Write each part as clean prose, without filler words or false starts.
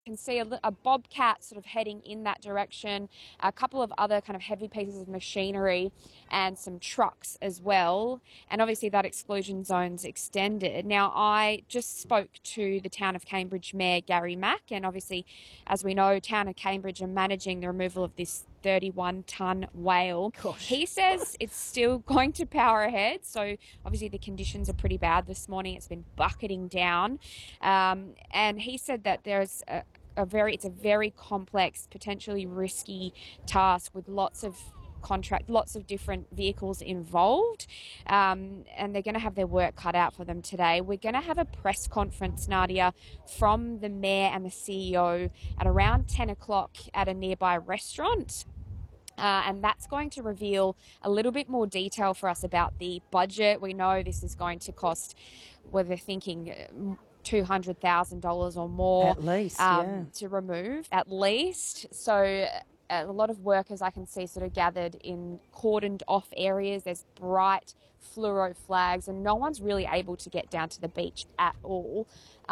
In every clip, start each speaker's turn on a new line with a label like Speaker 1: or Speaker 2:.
Speaker 1: can see a bobcat sort of heading in that direction, a couple of other kind of heavy pieces of machinery and some trucks as well. And obviously that exclusion zone's extended. Now, I just spoke to the Town of Cambridge Mayor Gary Mack, and obviously, as we know, Town of Cambridge are managing the removal of this 31-ton whale.
Speaker 2: Gosh.
Speaker 1: He says it's still going to power ahead. So obviously the conditions are pretty bad this morning. It's been bucketing down. And he said that there's it's a very complex, potentially risky task with lots of different vehicles involved, and they're going to have their work cut out for them today. We're going to have a press conference, Nadia, from the Mayor and the CEO at around 10 o'clock at a nearby restaurant. And that's going to reveal a little bit more detail for us about the budget. We know this is going to cost, well, they're thinking $200,000 or more
Speaker 2: at least,
Speaker 1: to remove, at least. So a lot of workers I can see sort of gathered in cordoned off areas. There's bright fluoro flags and no one's really able to get down to the beach at all.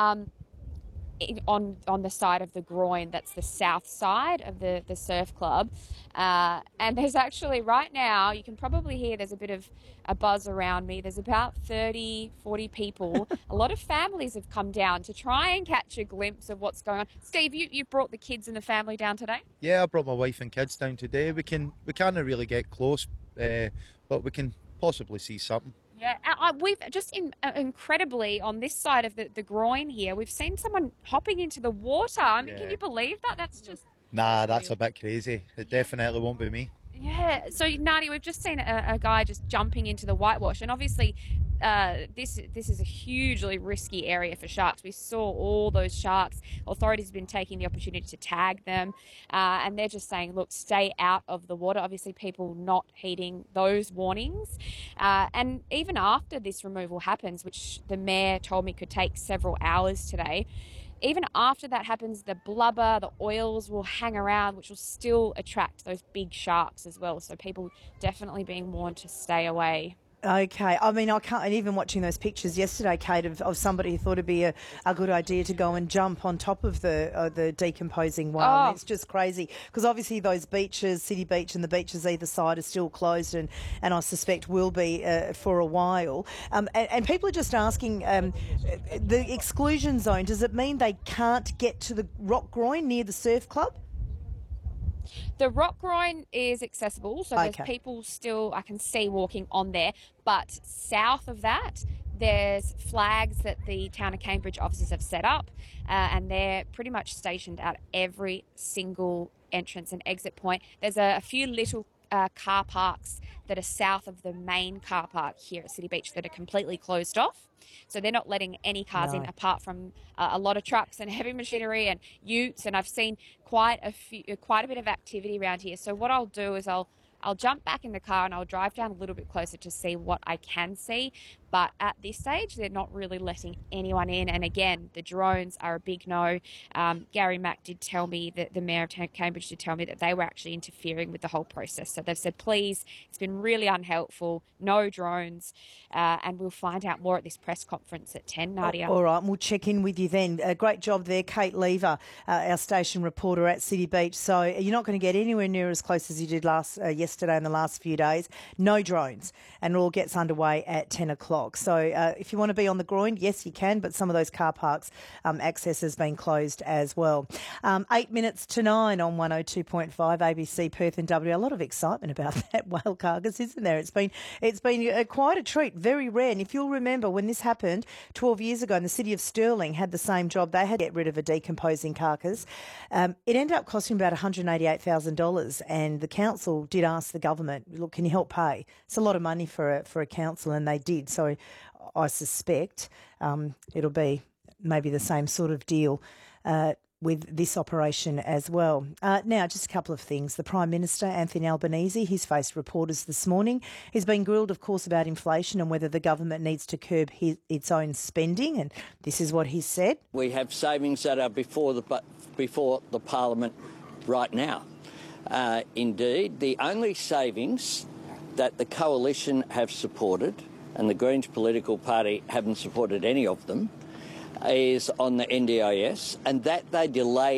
Speaker 1: On the side of the Groin, that's the south side of the surf club. And there's actually, right now, you can probably hear there's a bit of a buzz around me. There's about 30, 40 people. A lot of families have come down to try and catch a glimpse of what's going on. Steve, you brought the kids and the family down today?
Speaker 3: Yeah, I brought my wife and kids down today. We can't really get close, but we can possibly see something.
Speaker 1: Yeah, we've just incredibly on this side of the Groin here, we've seen someone hopping into the water. I mean, Can you believe that? That's just...
Speaker 3: Nah, that's a bit crazy. It definitely won't be me.
Speaker 1: Yeah, so Nadia, we've just seen a guy just jumping into the whitewash, and obviously this is a hugely risky area for sharks. We saw all those sharks. Authorities have been taking the opportunity to tag them, and they're just saying, look, stay out of the water. Obviously, people not heeding those warnings. And even after this removal happens, which the Mayor told me could take several hours today, even after that happens, the blubber, the oils will hang around, which will still attract those big sharks as well. So people definitely being warned to stay away.
Speaker 2: Okay. I mean, I can't, and even watching those pictures yesterday, Kate, of somebody who thought it'd be a good idea to go and jump on top of the decomposing whale. I mean, it's just crazy because obviously those beaches, City Beach and the beaches either side are still closed and I suspect will be for a while. And people are just asking, the exclusion zone, does it mean they can't get to the Rock Groin near the surf club?
Speaker 1: The Rock Groin is accessible, so there's people still I can see walking on there. But south of that, there's flags that the Town of Cambridge officers have set up, and they're pretty much stationed at every single entrance and exit point. There's a few little car parks that are south of the main car park here at City Beach that are completely closed off. So they're not letting any cars in apart from a lot of trucks and heavy machinery and utes. And I've seen quite a bit of activity around here. So what I'll do is I'll jump back in the car and I'll drive down a little bit closer to see what I can see. But at this stage, they're not really letting anyone in. And again, the drones are a big no. Gary Mack did tell me, that the Mayor of Cambridge did tell me that they were actually interfering with the whole process. So they've said, please, it's been really unhelpful, no drones. And we'll find out more at this press conference at 10, Nadia.
Speaker 2: All right, we'll check in with you then. Great job there, Kate Lever, our station reporter at City Beach. So you're not going to get anywhere near as close as you did yesterday and the last few days. No drones. And it all gets underway at 10 o'clock. So if you want to be on the Groin, yes, you can, but some of those car parks access has been closed as well. 8 minutes to 9 on 102.5 ABC Perth and WA. A lot of excitement about that whale carcass, isn't there? It's been quite a treat, very rare. And if you'll remember when this happened 12 years ago, and the city of Stirling had the same job, they had to get rid of a decomposing carcass. It ended up costing about $188,000, and the council did ask the government, look, can you help pay? It's a lot of money for a council, and they did. So I suspect it'll be maybe the same sort of deal with this operation as well. Now, just a couple of things. The Prime Minister, Anthony Albanese, he's faced reporters this morning. He's been grilled, of course, about inflation and whether the government needs to curb its own spending, and this is what he said.
Speaker 4: We have savings that are before the Parliament right now. Indeed, the only savings that the Coalition have supported, and the Greens political party haven't supported any of them, is on the NDIS, and that they delayed